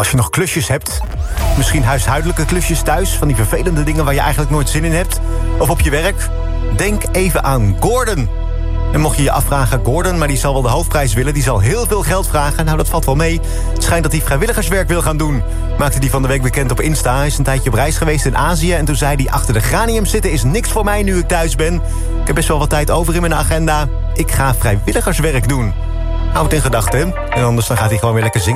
als je nog klusjes hebt. Misschien huishoudelijke klusjes thuis. Van die vervelende dingen waar je eigenlijk nooit zin in hebt. Of op je werk. Denk even aan Gordon. En mocht je je afvragen, Gordon, maar die zal wel de hoofdprijs willen. Die zal heel veel geld vragen. Nou, dat valt wel mee. Het schijnt dat hij vrijwilligerswerk wil gaan doen. Maakte hij van de week bekend op Insta. Hij is een tijdje op reis geweest in Azië. En toen zei hij, achter de granium zitten is niks voor mij nu ik thuis ben. Ik heb best wel wat tijd over in mijn agenda. Ik ga vrijwilligerswerk doen. Houd het in gedachten. En anders dan gaat hij gewoon weer lekker zingen.